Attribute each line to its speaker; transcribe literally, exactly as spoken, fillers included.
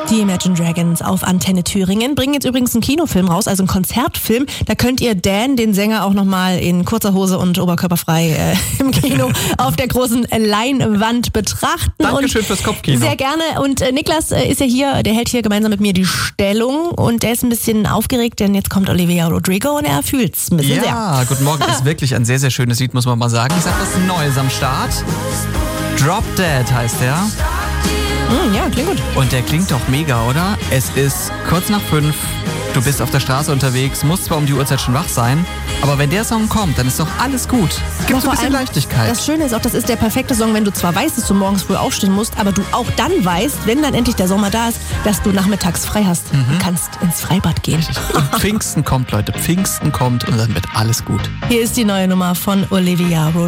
Speaker 1: Die Imagine Dragons auf Antenne Thüringen bringen jetzt übrigens einen Kinofilm raus, also einen Konzertfilm. Da könnt ihr Dan, den Sänger, auch nochmal in kurzer Hose und oberkörperfrei äh, im Kino auf der großen Leinwand betrachten.
Speaker 2: Dankeschön und fürs Kopfkino.
Speaker 1: Sehr gerne. Und äh, Niklas äh, ist ja hier, der hält hier gemeinsam mit mir die Stellung und der ist ein bisschen aufgeregt, denn jetzt kommt Olivia Rodrigo und er fühlt's ein bisschen
Speaker 2: ja,
Speaker 1: sehr.
Speaker 2: Ja, guten Morgen. Ist wirklich ein sehr, sehr schönes Lied, muss man mal sagen. Ich sag was Neues am Start. Drop Dead heißt der.
Speaker 1: Mm, ja, klingt gut.
Speaker 2: Und der klingt doch mega, oder? Es ist kurz nach fünf, du bist auf der Straße unterwegs, musst zwar um die Uhrzeit schon wach sein, aber wenn der Song kommt, dann ist doch alles gut. Gibt so ein bisschen Leichtigkeit.
Speaker 1: Das Schöne ist auch, das ist der perfekte Song, wenn du zwar weißt, dass du morgens früh aufstehen musst, aber du auch dann weißt, wenn dann endlich der Sommer da ist, dass du nachmittags frei hast mhm. und kannst ins Freibad gehen.
Speaker 2: Und Pfingsten kommt, Leute, Pfingsten kommt und dann wird alles gut.
Speaker 1: Hier ist die neue Nummer von Olivia Rodrigo.